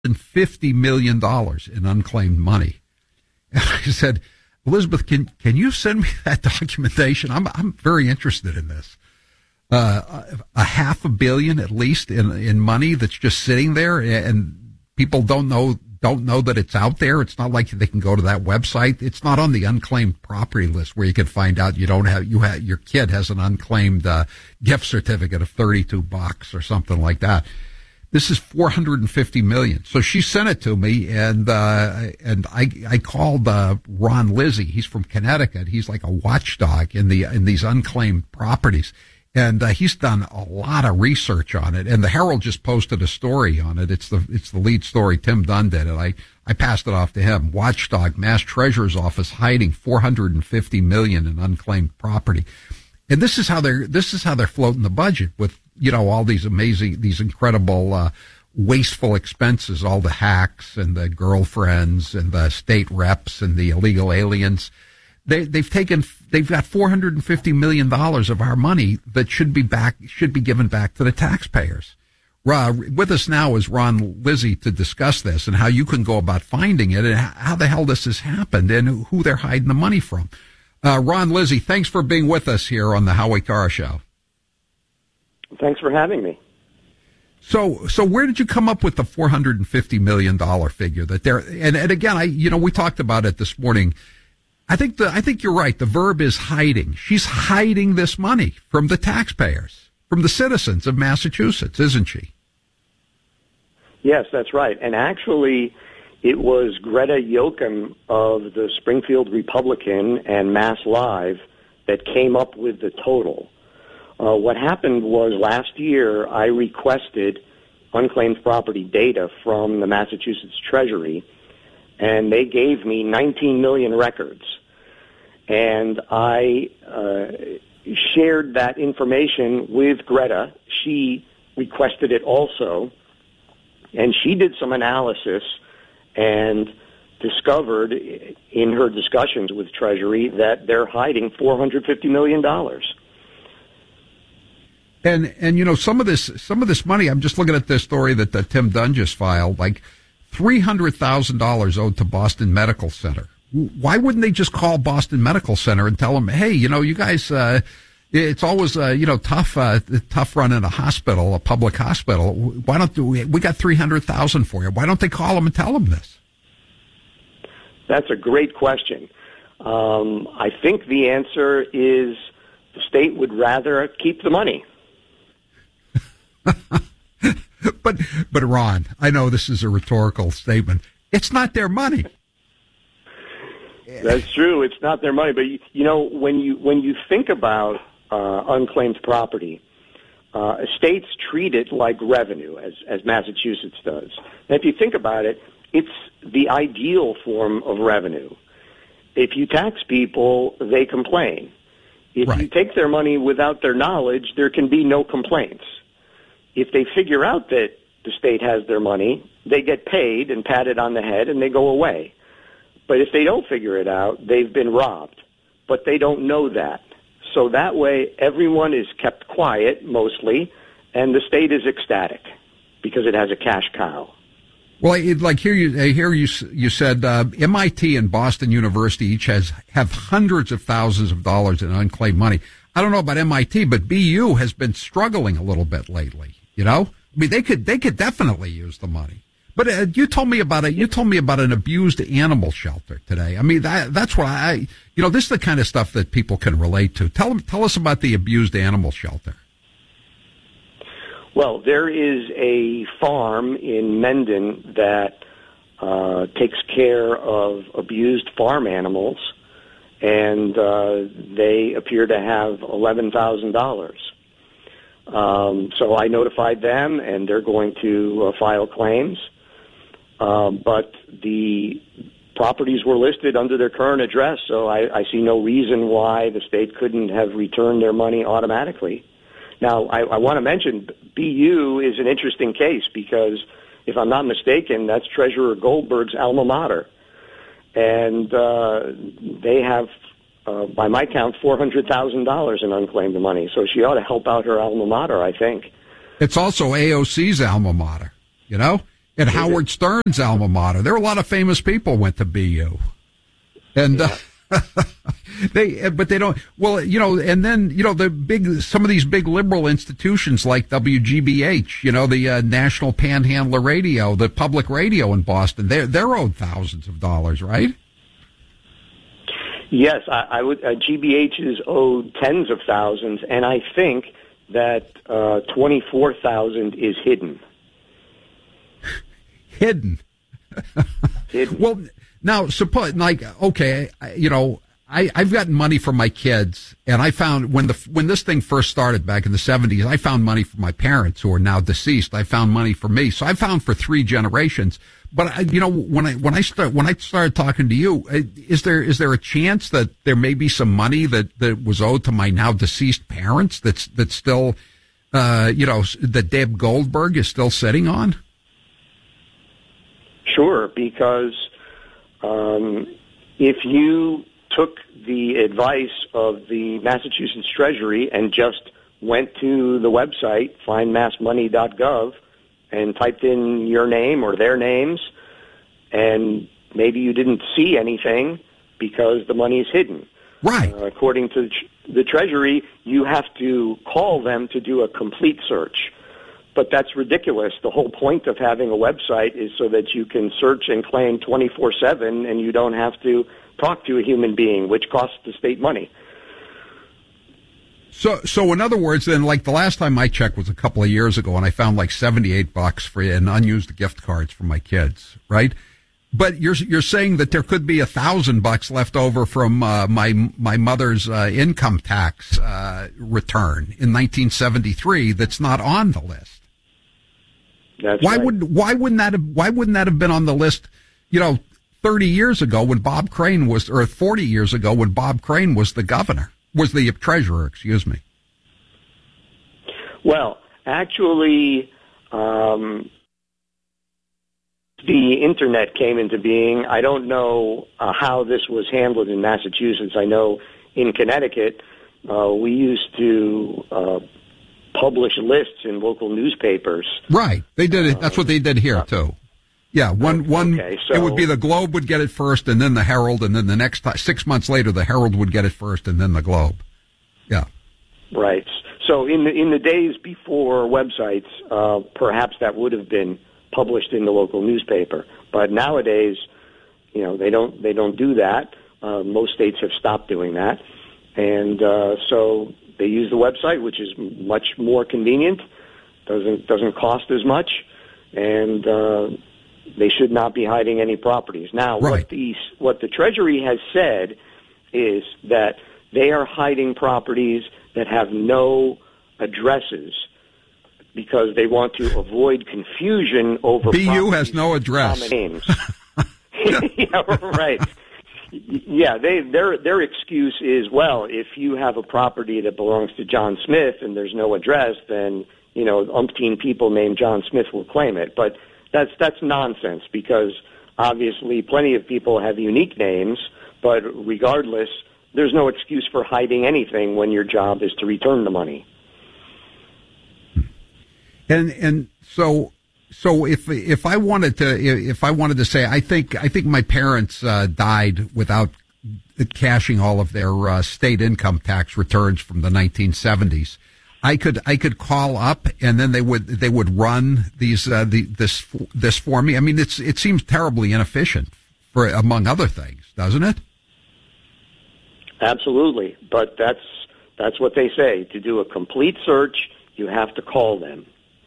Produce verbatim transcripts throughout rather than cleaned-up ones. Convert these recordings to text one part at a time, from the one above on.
fifty million dollars in unclaimed money. And I said, Elizabeth, can can you send me that documentation? I'm I'm very interested in this. Uh, a half a billion at least in in money that's just sitting there, and people don't know don't know that it's out there. It's not like they can go to that website. It's not on the unclaimed property list where you can find out you don't have you have your kid has an unclaimed uh, gift certificate of thirty-two bucks or something like that. This is four hundred fifty million. So she sent it to me, and uh, and I I called uh, Ron Lizzie. He's from Connecticut. He's like a watchdog in the in these unclaimed properties, and uh, he's done a lot of research on it. And the Herald just posted a story on it. It's the it's the lead story. Tim Dunn did it. I I passed it off to him. Watchdog, Mass Treasurer's Office hiding four hundred fifty million in unclaimed property. And this is how they're this is how they're floating the budget with, you know, all these amazing, these incredible, uh, wasteful expenses, all the hacks and the girlfriends and the state reps and the illegal aliens. They, they've taken, they've got four hundred fifty million dollars of our money that should be back, should be given back to the taxpayers. Uh, with us now is Ron Lizzie to discuss this and how you can go about finding it and how the hell this has happened and who they're hiding the money from. Uh, Ron Lizzie, thanks for being with us here on the Howie Carr Show. Thanks for having me. So, so where did you come up with the four hundred fifty million dollars figure that there? And, and again, I, you know, we talked about it this morning. I think the, I think you're right. The verb is hiding. She's hiding this money from the taxpayers, from the citizens of Massachusetts, isn't she? Yes, that's right. And actually, it was Greta Yoakum of the Springfield Republican and Mass Live that came up with the total. Uh, what happened was last year I requested unclaimed property data from the Massachusetts Treasury, and they gave me nineteen million records. And I uh, shared that information with Greta. She requested it also, and she did some analysis and discovered in her discussions with Treasury that they're hiding four hundred fifty million dollars. And, and, you know, some of this, some of this money, I'm just looking at this story that, that Tim Dunn just filed, like three hundred thousand dollars owed to Boston Medical Center. Why wouldn't they just call Boston Medical Center and tell them, hey, you know, you guys, uh, it's always, uh, you know, tough, uh, tough running a hospital, a public hospital. Why don't we, we got three hundred thousand for you. Why don't they call them and tell them this? That's a great question. Um, I think the answer is the state would rather keep the money. but, but Ron, I know this is a rhetorical statement. It's not their money. That's true. It's not their money. But, you, you know, when you, when you think about uh, unclaimed property, uh, states treat it like revenue, as, as Massachusetts does. And if you think about it, it's the ideal form of revenue. If you tax people, they complain. If right. you take their money without their knowledge, there can be no complaints. If they figure out that the state has their money, they get paid and patted on the head and they go away. But if they don't figure it out, they've been robbed. But they don't know that. So that way, everyone is kept quiet, mostly, and the state is ecstatic because it has a cash cow. Well, I'd like here you here you you said uh, M I T and Boston University each has have hundreds of thousands of dollars in unclaimed money. I don't know about M I T, but B U has been struggling a little bit lately. You know, I mean, they could they could definitely use the money. But uh, you told me about it. You told me about an abused animal shelter today. I mean, that, that's what I, you know, this is the kind of stuff that people can relate to. Tell them, tell us about the abused animal shelter. Well, there is a farm in Mendon that uh, takes care of abused farm animals, and uh, they appear to have eleven thousand dollars. Um, so I notified them, and they're going to uh, file claims. Um, but the properties were listed under their current address, so I, I see no reason why the state couldn't have returned their money automatically. Now, I, I want to mention B U is an interesting case because, if I'm not mistaken, that's Treasurer Goldberg's alma mater. And uh, they have, uh, by my count, four hundred thousand dollars in unclaimed money. So she ought to help out her alma mater, I think. It's also A O C's alma mater, you know? at Howard Stern's alma mater. There were a lot of famous people went to B U. And, yeah. uh, they, but they don't, well, you know, and then, you know, the big, some of these big liberal institutions like W G B H, you know, the uh, National Panhandler Radio, the public radio in Boston, they're, they're owed thousands of dollars, right? Yes, I, I would, uh, G B H is owed tens of thousands, and I think that uh, twenty-four thousand is hidden. Hidden. Hidden. Well, now, suppose, like, okay, you know, I, I've gotten money from my kids, and I found when the when this thing first started back in the seventies, I found money for my parents who are now deceased. I found money for me, so I found for three generations. But I, you know, when I when I start when I started talking to you, is there is there a chance that there may be some money that, that was owed to my now deceased parents that's that's still, uh, you know, that Deb Goldberg is still sitting on? Sure, because um, if you took the advice of the Massachusetts Treasury and just went to the website, find mass money dot gov, and typed in your name or their names, and maybe you didn't see anything because the money is hidden. Right. Uh, according to the Treasury, you have to call them to do a complete search. But that's ridiculous. The whole point of having a website is so that you can search and claim twenty-four seven, and you don't have to talk to a human being, which costs the state money. So, so in other words, then, like the last time I checked was a couple of years ago, and I found like seventy-eight bucks for an unused gift cards for my kids, right? But you're you're saying that there could be a thousand bucks left over from uh, my my mother's uh, income tax uh, return in nineteen seventy-three that's not on the list. That's why right. would why wouldn't that have why wouldn't that have been on the list? You know, thirty years ago when Bob Crane was, or forty years ago when Bob Crane was the governor, was the treasurer. Excuse me. Well, actually, um, the internet came into being. I don't know uh, how this was handled in Massachusetts. I know in Connecticut, uh, we used to uh, publish lists in local newspapers. Right. They did it. That's what they did here, too. Yeah, one, one, okay, so, it would be the Globe would get it first, and then the Herald, and then the next, six months later, the Herald would get it first, and then the Globe. Yeah. Right. So in the, in the days before websites, uh, perhaps that would have been published in the local newspaper. But nowadays, you know, they don't, they don't do that. Uh, most states have stopped doing that. And, uh, so they use the website, which is much more convenient, doesn't, doesn't cost as much, and, uh, they should not be hiding any properties. Now, right. what the, what the Treasury has said is that they are hiding properties that have no addresses because they want to avoid confusion over B U has no address. Names. Yeah, right. Yeah, they, their their excuse is, well, if you have a property that belongs to John Smith and there's no address, then, you know, umpteen people named John Smith will claim it. But that's that's nonsense, because obviously plenty of people have unique names, but regardless, there's no excuse for hiding anything when your job is to return the money. And and so so if if I wanted to if I wanted to say I think I think my parents uh, died without cashing all of their uh, state income tax returns from the nineteen seventies, I could I could call up and then they would they would run these uh, the this this for me. I mean, it's it seems terribly inefficient, for among other things, doesn't it? Absolutely, but that's that's what they say. To do a complete search, you have to call them.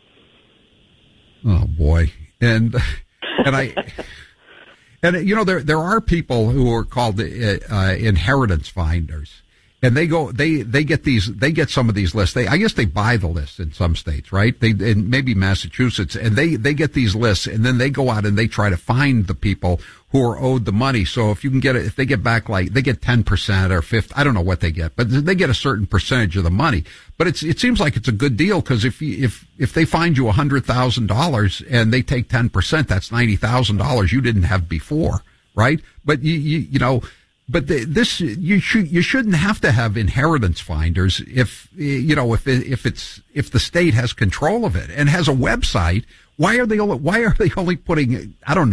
Oh boy, and and I and you know there there are people who are called uh, uh, inheritance finders, and they go they they get these they get some of these lists. They I guess they buy the lists in some states, right? They and maybe Massachusetts, and they they get these lists, and then they go out and they try to find the people who are owed the money. So if you can get it, if they get back like they get ten percent or fifty, I don't know what they get, but they get a certain percentage of the money. But it's it seems like it's a good deal, because if you, if if they find you a hundred thousand dollars and they take ten percent, that's ninety thousand dollars you didn't have before, right? But you you, you know. But the, this you should you shouldn't have to have inheritance finders if you know if it, if it's if the state has control of it and has a website Why are they only, why are they only putting, I don't know,